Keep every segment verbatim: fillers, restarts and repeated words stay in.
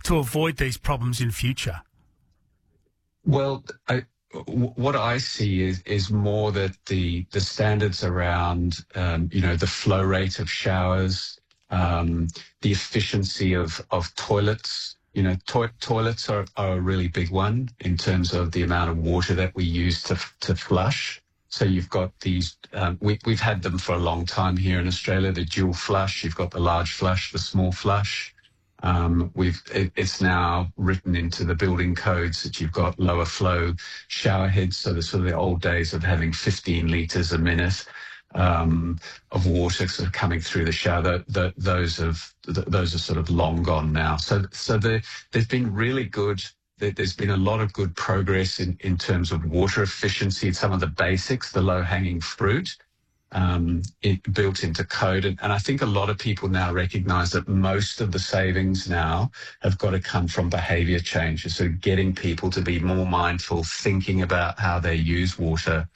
to avoid these problems in future? Well, I, w- what I see is is more that the the standards around um, you know the flow rate of showers, um, the efficiency of of toilets. You know, to- toilets are, are a really big one in terms of the amount of water that we use to to flush. So you've got these. Um, we, we've had them for a long time here in Australia. The dual flush. You've got the large flush, the small flush. Um, we've it, it's now written into the building codes that you've got lower flow shower heads. So the sort of the old days of having fifteen litres a minute um, of water sort of coming through the shower. The, the, those have th- those are sort of long gone now. So so the, there's been really good. there- There's been a lot of good progress in, in terms of water efficiency. Some of the basics, the low hanging fruit. Um, it built into code. And, and I think a lot of people now recognize that most of the savings now have got to come from behavior changes. So getting people to be more mindful, thinking about how they use water.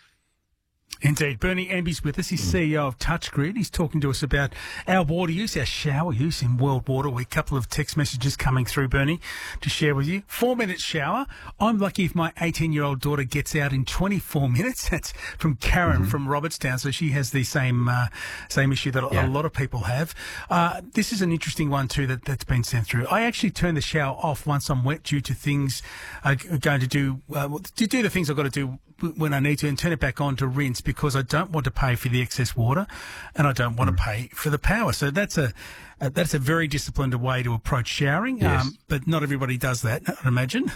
Indeed. Bernie Amby's with us. He's C E O of TouchGrid. He's talking to us about our water use, our shower use in World Water Week. A couple of text messages coming through, Bernie, to share with you. Four minutes shower. I'm lucky if my eighteen-year-old daughter gets out in twenty-four minutes. That's from Karen Mm-hmm. from Robertstown. So she has the same uh, same issue that Yeah. a lot of people have. Uh, this is an interesting one too that, that's been sent through. I actually turn the shower off once I'm wet due to things I'm going to do, uh, to do the things I've got to do when I need to, and turn it back on to rinse because I don't want to pay for the excess water and I don't want Mm. to pay for the power. So that's a, a that's a very disciplined way to approach showering. Yes. Um, but not everybody does that, I imagine.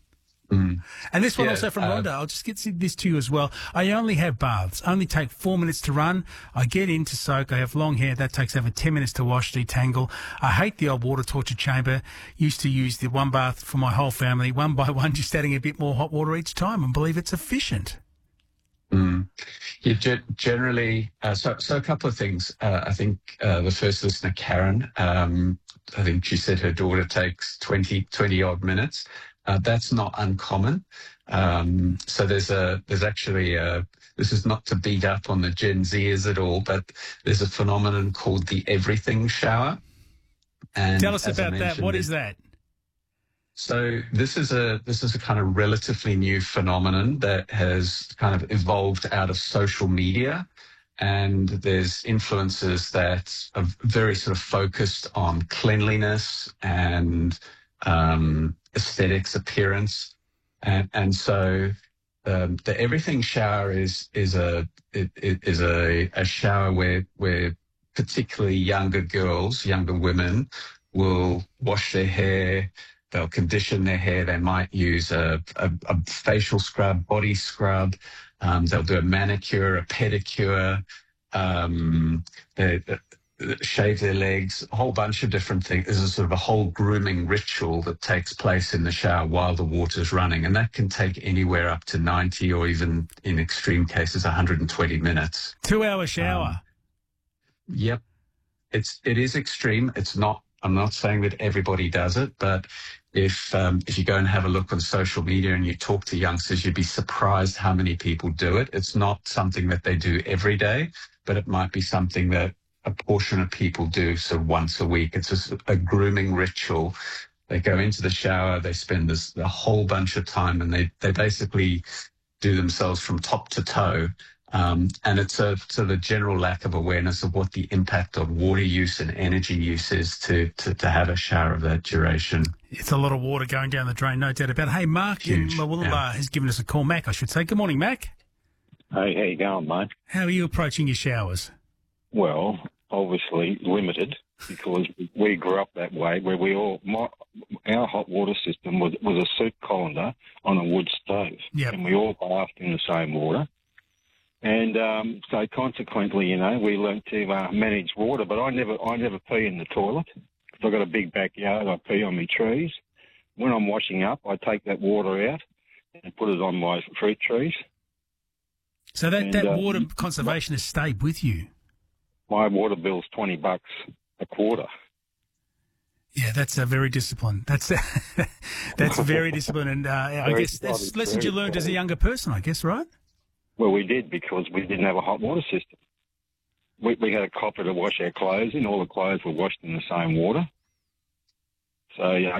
Mm. And this one Yeah, also from uh, Rhonda. I'll just get this to you as well. I only have baths. Only take four minutes to run. I get in to soak. I have long hair. That takes over ten minutes to wash, detangle. I hate the old water torture chamber. Used to use the one bath for my whole family, one by one, just adding a bit more hot water each time, and believe it's efficient. Mm. Yeah, ge- generally, uh, so, so a couple of things. Uh, I think uh, the first listener, Karen, um, I think she said her daughter takes twenty, twenty odd minutes. Uh, that's not uncommon. Um, so there's a, there's actually a, this is not to beat up on the Gen Zers at all, but there's a phenomenon called the everything shower. And Tell us as I about that. mentioned, What it- is that? So this is a this is a kind of relatively new phenomenon that has kind of evolved out of social media, and there's influencers that are very sort of focused on cleanliness and um, aesthetics, appearance, and and so um, the everything shower is is a it, it is a, a shower where where particularly younger girls, younger women will wash their hair. They'll condition their hair. They might use a, a, a facial scrub, body scrub. Um, they'll do a manicure, a pedicure. Um, they, they shave their legs. A whole bunch of different things. There's a sort of a whole grooming ritual that takes place in the shower while the water's running, and that can take anywhere up to ninety, or even in extreme cases, one hundred twenty minutes. Two-hour shower. Um, Yep, it's it is extreme. It's not. I'm not saying that everybody does it, but if um, if you go and have a look on social media and you talk to youngsters, you'd be surprised how many people do it. It's not something that they do every day, but it might be something that a portion of people do so once a week. It's just a grooming ritual. They go into the shower, they spend this a whole bunch of time, and they they basically do themselves from top to toe. Um, and it's a sort of general lack of awareness of what the impact of water use and energy use is to, to, to have a shower of that duration. It's a lot of water going down the drain, no doubt about it. Hey, Mark Huge, in Mawulla yeah. has given us a call. Mac, I should say. Good morning, Mac. Hey, how you going, mate? How are you approaching your showers? Well, obviously limited because we grew up that way where we all, my, our hot water system was, was a soup colander on a wood stove. Yep. And we all bathed in the same water. And um, so consequently, you know, we learnt to uh, manage water. But I never, I never pee in the toilet because I've got a big backyard. I pee on my trees. When I'm washing up, I take that water out and put it on my fruit trees. So that, And, that uh, water conservation has stayed with you. My water bill's twenty bucks a quarter. Yeah, that's uh, very disciplined. That's that's very disciplined. And uh, I Very guess that's solid, lessons you very learned as a solid. younger person, I guess, right? Well, we did because we didn't have a hot water system. We, we had a copper to wash our clothes in. All the clothes were washed in the same water. So, yeah,